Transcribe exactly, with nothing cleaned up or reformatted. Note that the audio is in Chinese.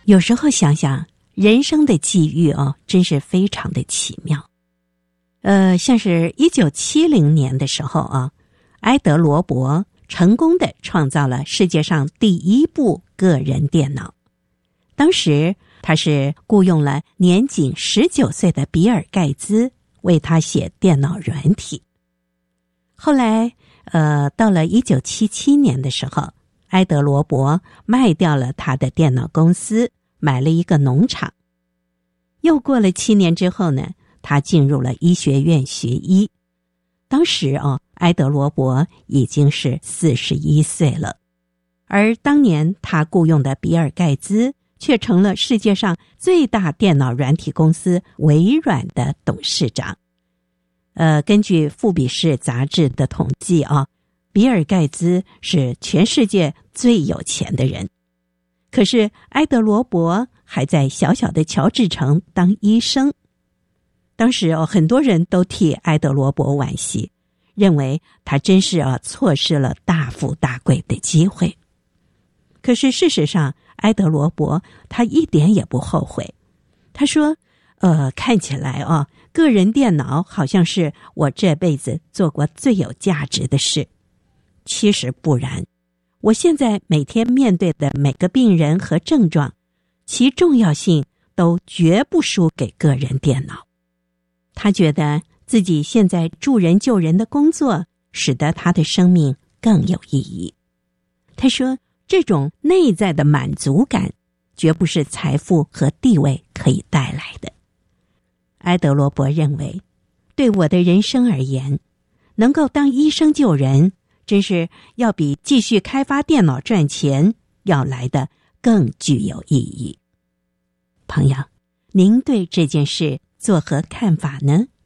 有时候想想，人生的际遇哦，真是非常的奇妙。呃，像是一九七零年的时候啊，埃德罗伯成功的创造了世界上第一部个人电脑。当时他是雇佣了年仅十九岁的比尔盖茨为他写电脑软体。后来呃，到了一九七七年的时候，埃德罗伯卖掉了他的电脑公司，买了一个农场。又过了七年之后呢，他进入了医学院学医。当时哦，埃德罗伯已经是四十一岁了，而当年他雇佣的比尔盖茨却成了世界上最大电脑软体公司微软的董事长。呃，根据《富比士》杂志的统计啊，比尔盖茨是全世界最有钱的人。可是埃德罗伯还在小小的乔治城当医生。当时哦，很多人都替埃德罗伯惋惜，认为他真是啊错失了大富大贵的机会。可是事实上，埃德罗伯他一点也不后悔。他说呃，看起来啊，个人电脑好像是我这辈子做过最有价值的事。其实不然，我现在每天面对的每个病人和症状，其重要性都绝不输给个人电脑。他觉得自己现在助人救人的工作，使得他的生命更有意义。他说，这种内在的满足感，绝不是财富和地位可以带来的。埃德罗伯认为，对我的人生而言，能够当医生救人，真是要比继续开发电脑赚钱要来得更具有意义。朋友，您对这件事作何看法呢？